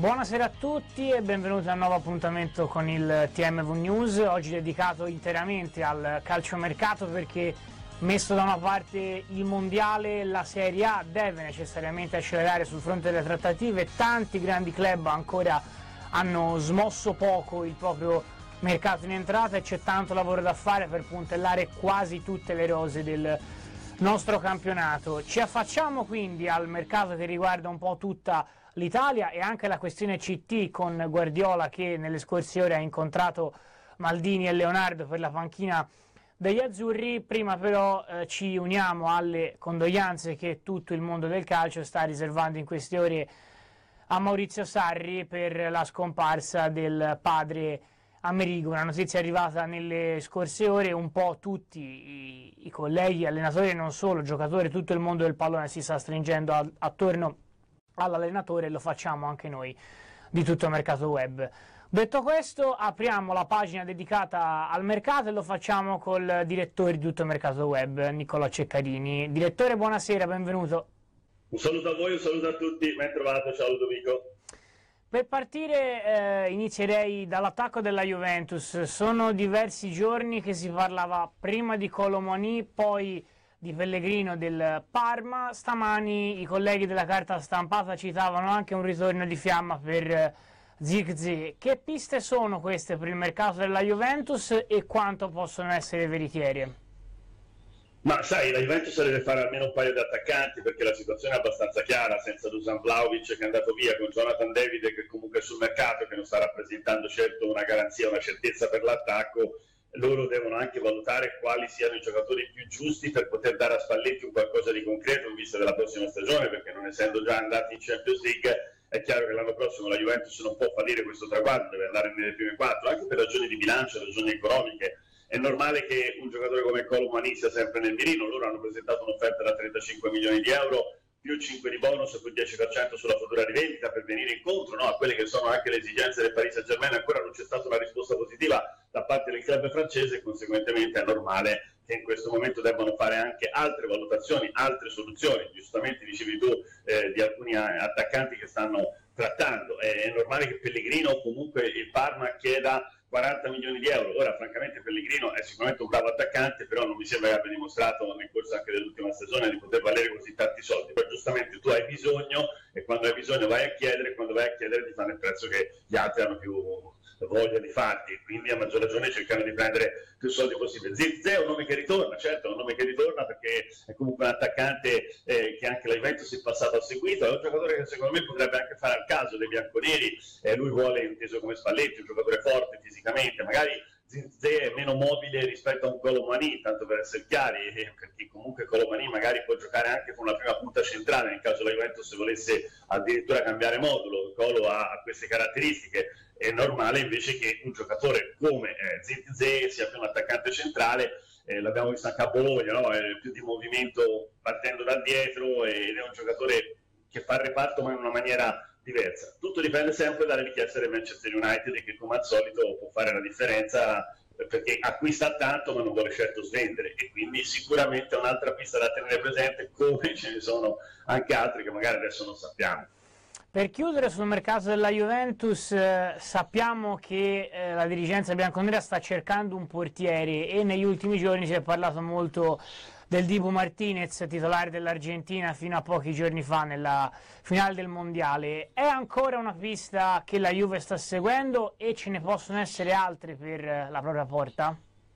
Buonasera a tutti e benvenuti a un nuovo appuntamento con il TMV News, oggi dedicato interamente al calciomercato perché messo da una parte il mondiale, la Serie A deve necessariamente accelerare sul fronte delle trattative, tanti grandi club ancora hanno smosso poco il proprio mercato in entrata e c'è tanto lavoro da fare per puntellare quasi tutte le rose del nostro campionato. Ci affacciamo quindi al mercato che riguarda un po' tutta l'Italia e anche la questione CT con Guardiola che nelle scorse ore ha incontrato Maldini e Leonardo per la panchina degli azzurri. Prima però ci uniamo alle condoglianze che tutto il mondo del calcio sta riservando in queste ore a Maurizio Sarri per la scomparsa del padre Amerigo, una notizia arrivata nelle scorse ore. Un po' tutti i colleghi, allenatori e non solo, giocatori, tutto il mondo del pallone si sta stringendo attorno all'allenatore e lo facciamo anche noi di Tutto Mercato Web. Detto questo, apriamo la pagina dedicata al mercato e lo facciamo col direttore di Tutto Mercato Web, Niccolò Ceccarini. Direttore, buonasera, benvenuto. Un saluto a voi, un saluto a tutti, ben trovato, ciao Ludovico. Per partire inizierei dall'attacco della Juventus. Sono diversi giorni che si parlava prima di Kolo Muani, poi di Pellegrino del Parma. Stamani i colleghi della carta stampata citavano anche un ritorno di fiamma per Zirkzee. Che piste sono queste per il mercato della Juventus e quanto possono essere veritiere? Ma sai, la Juventus deve fare almeno un paio di attaccanti perché la situazione è abbastanza chiara, senza Dusan Vlahovic che è andato via, con Jonathan David che comunque è sul mercato, che non sta rappresentando certo una garanzia, una certezza per l'attacco. Loro devono anche valutare quali siano i giocatori più giusti per poter dare a Spalletti un qualcosa di concreto in vista della prossima stagione, perché non essendo già andati in Champions League è chiaro che l'anno prossimo la Juventus non può fallire questo traguardo, deve andare nelle prime quattro, anche per ragioni di bilancio, ragioni economiche. È normale che un giocatore come Kolo Muani sia sempre nel mirino. Loro hanno presentato un'offerta da 35 milioni di euro, più 5 di bonus, più 10% sulla futura rivendita per venire incontro a quelle che sono anche le esigenze del Paris Saint-Germain. Ancora non c'è stata una risposta positiva da parte del club francese e conseguentemente è normale che in questo momento debbano fare anche altre valutazioni, altre soluzioni. Giustamente dicevi tu di alcuni attaccanti che stanno trattando. È normale che Pellegrino, comunque il Parma, chieda 40 milioni di euro. Ora, francamente, Pellegrino è sicuramente un bravo attaccante, però non mi sembra che abbia dimostrato nel corso anche dell'ultima stagione di poter valere così tanti soldi. Poi giustamente tu hai bisogno e quando hai bisogno vai a chiedere, e quando vai a chiedere ti fanno il prezzo che gli altri hanno più voglia di farti, quindi a maggior ragione cercano di prendere più soldi possibile. Zirkzee è un nome che ritorna, certo, è un nome che ritorna perché è comunque un attaccante che anche la Juventus in passato ha seguito, è un giocatore che secondo me potrebbe anche fare al caso dei bianconeri. Lui vuole, inteso come Spalletti, un giocatore forte fisicamente, magari Zirkzee è meno mobile rispetto a un Kolo Muani, tanto per essere chiari, perché comunque Kolo Muani magari può giocare anche con una prima punta centrale nel caso la Juventus volesse addirittura cambiare modulo. Kolo ha queste caratteristiche. È normale invece che un giocatore come Zirkzee sia più un attaccante centrale, l'abbiamo visto anche a Bologna, no? È più di movimento partendo da dietro ed è un giocatore che fa il reparto ma in una maniera diversa. Tutto dipende sempre dalle richieste del Manchester United che come al solito può fare la differenza perché acquista tanto ma non vuole certo svendere e quindi sicuramente è un'altra pista da tenere presente, come ce ne sono anche altre che magari adesso non sappiamo. Per chiudere sul mercato della Juventus, sappiamo che la dirigenza bianconera sta cercando un portiere e negli ultimi giorni si è parlato molto del Dibu Martinez, titolare dell'Argentina fino a pochi giorni fa nella finale del mondiale. È ancora una pista che la Juve sta seguendo e ce ne possono essere altre per la propria porta?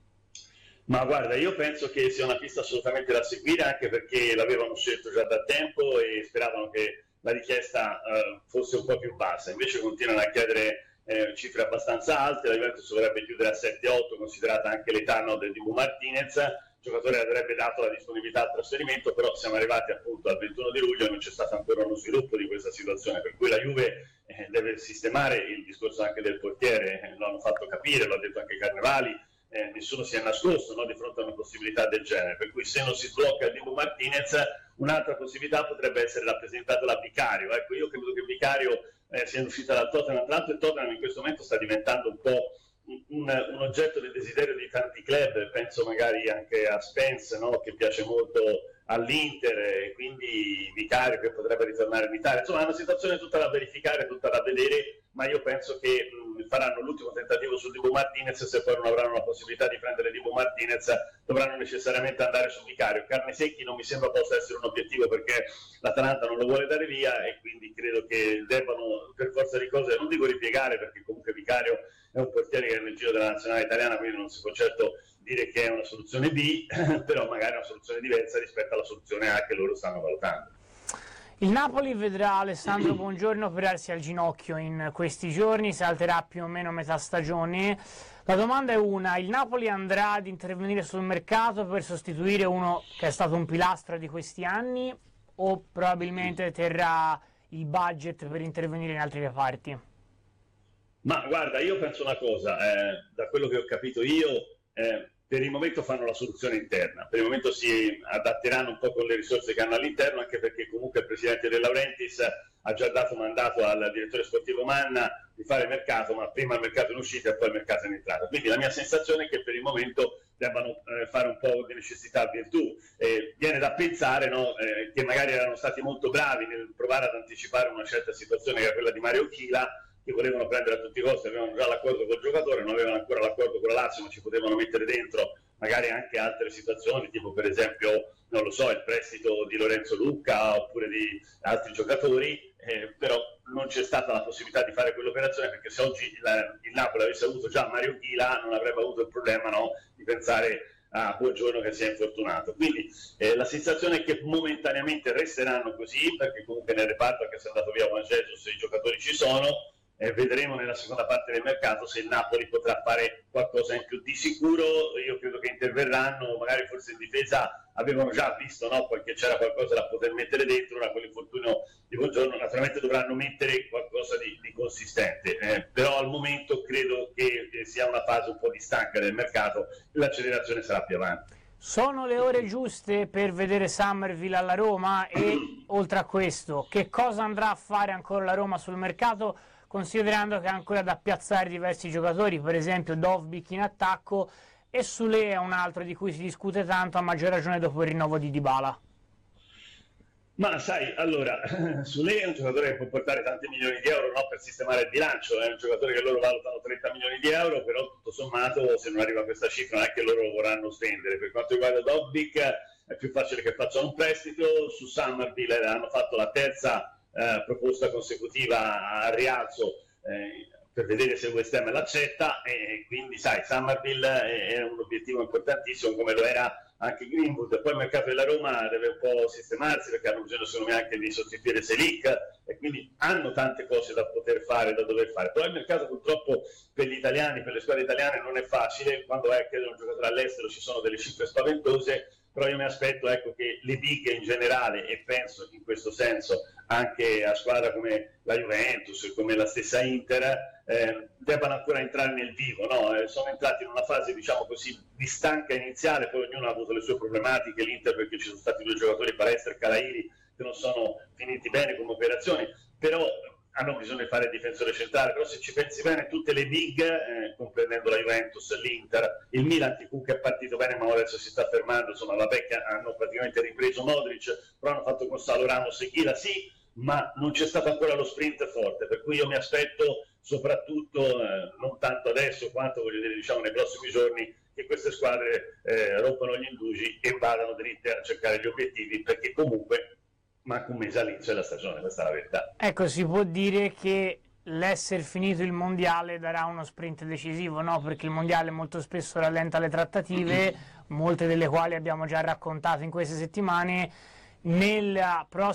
Ma guarda, io penso che sia una pista assolutamente da seguire, anche perché l'avevano scelto già da tempo e speravano che la richiesta fosse un po' più bassa, invece continuano a chiedere cifre abbastanza alte. La Juventus dovrebbe chiudere a 7-8, considerata anche l'età del Dibu Martinez. Il giocatore avrebbe dato la disponibilità al trasferimento, però siamo arrivati appunto al 21 di luglio e non c'è stato ancora uno sviluppo di questa situazione, per cui la Juve deve sistemare il discorso anche del portiere. Lo hanno fatto capire, lo ha detto anche Carnevali, nessuno si è nascosto, no, di fronte a una possibilità del genere, per cui se non si sblocca il Dibu Martinez un'altra possibilità potrebbe essere rappresentata da Vicario. Ecco, io credo che Vicario sia uscita dal Tottenham, tra l'altro il Tottenham in questo momento sta diventando un po' un oggetto di desiderio di tanti club, penso magari anche a Spence, no? Che piace molto all'Inter, e quindi Vicario che potrebbe ritornare in Italia. Insomma, è una situazione tutta da verificare, tutta da vedere, ma io penso che faranno l'ultimo tentativo su Dibu Martinez. Se poi non avranno la possibilità di prendere Dibu Martinez, dovranno necessariamente andare su Vicario. Carnesecchi non mi sembra possa essere un obiettivo, perché l'Atalanta non lo vuole dare via, e quindi credo che debbano per forza di cose, non dico ripiegare, perché comunque Vicario è un portiere che è nel giro della nazionale italiana, quindi non si può certo dire che è una soluzione B, però magari è una soluzione diversa rispetto alla soluzione A che loro stanno valutando. Il Napoli vedrà Alessandro Buongiorno operarsi al ginocchio in questi giorni, salterà più o meno metà stagione. La domanda è una: il Napoli andrà ad intervenire sul mercato per sostituire uno che è stato un pilastro di questi anni, o probabilmente terrà il budget per intervenire in altri reparti? Ma guarda, io penso una cosa, da quello che ho capito io, per il momento fanno la soluzione interna, per il momento si adatteranno un po' con le risorse che hanno all'interno, anche perché comunque il presidente De Laurentiis ha già dato mandato al direttore sportivo Manna di fare mercato, ma prima il mercato in uscita e poi il mercato in entrata. Quindi la mia sensazione è che per il momento debbano fare un po' di necessità virtù. Viene da pensare, no, che magari erano stati molto bravi nel provare ad anticipare una certa situazione, che era quella di Mario Chila, che volevano prendere a tutti i costi, avevano già l'accordo col giocatore, non avevano ancora l'accordo con la Lazio, ma ci potevano mettere dentro magari anche altre situazioni, tipo per esempio, non lo so, il prestito di Lorenzo Lucca oppure di altri giocatori, però non c'è stata la possibilità di fare quell'operazione, perché se oggi il Napoli avesse avuto già Mario Chila non avrebbe avuto il problema, no, di pensare a Buongiorno che si è infortunato. Quindi la sensazione è che momentaneamente resteranno così, perché comunque nel reparto, anche se è andato via Juan Jesus, i giocatori ci sono. Vedremo nella seconda parte del mercato se il Napoli potrà fare qualcosa in più. Di sicuro io credo che interverranno, magari forse in difesa avevano già visto, no, che c'era qualcosa da poter mettere dentro. Ora con l'infortunio di Buongiorno naturalmente dovranno mettere qualcosa di consistente, però al momento credo che sia una fase un po' di stanca del mercato e l'accelerazione sarà più avanti. Sono le ore giuste per vedere Summerville alla Roma? E oltre a questo, che cosa andrà a fare ancora la Roma sul mercato, considerando che ha ancora da piazzare diversi giocatori, per esempio Dovbyk in attacco, e Soulé è un altro di cui si discute tanto, a maggior ragione dopo il rinnovo di Dybala? Ma sai, allora, Soulé è un giocatore che può portare tanti milioni di euro, no, per sistemare il bilancio, è un giocatore che loro valutano 30 milioni di euro, però tutto sommato se non arriva a questa cifra non è che loro lo vorranno spendere. Per quanto riguarda Dovbyk è più facile che facciano un prestito. Su Summerville hanno fatto la terza proposta consecutiva al rialzo per vedere se West Ham l'accetta, e quindi sai, Summerville è un obiettivo importantissimo, come lo era anche Greenwood. Poi il mercato della Roma deve un po' sistemarsi, perché hanno bisogno secondo me anche di sostituire Selic, e quindi hanno tante cose da poter fare, da dover fare. Però il mercato purtroppo per gli italiani, per le squadre italiane non è facile. Quando chiedono un giocatore all'estero ci sono delle cifre spaventose, però io mi aspetto, ecco, che le big in generale, e penso in questo senso anche a squadre come la Juventus, come la stessa Inter, debbano ancora entrare nel vivo, no? Sono entrati in una fase, diciamo così, di stanca iniziale, poi ognuno ha avuto le sue problematiche. L'Inter perché ci sono stati due giocatori, Palestra e Calairi, che non sono finiti bene come operazioni, però hanno bisogno di fare il difensore centrale. Però se ci pensi bene, tutte le big, comprendendo la Juventus, l'Inter, il Milan, che comunque è partito bene ma adesso si sta fermando, insomma la Becca, hanno praticamente ripreso Modric, però hanno fatto Gonzalo Ramos e Chila, sì, ma non c'è stato ancora lo sprint forte, per cui io mi aspetto soprattutto, non tanto adesso quanto voglio dire, diciamo, nei prossimi giorni, che queste squadre rompano gli indugi e vadano dritte a cercare gli obiettivi, perché comunque manca un mese all'inizio della stagione, questa è la verità. Ecco, si può dire che l'essere finito il mondiale darà uno sprint decisivo, no? Perché il mondiale molto spesso rallenta le trattative, molte delle quali abbiamo già raccontato in queste settimane. Nella prossima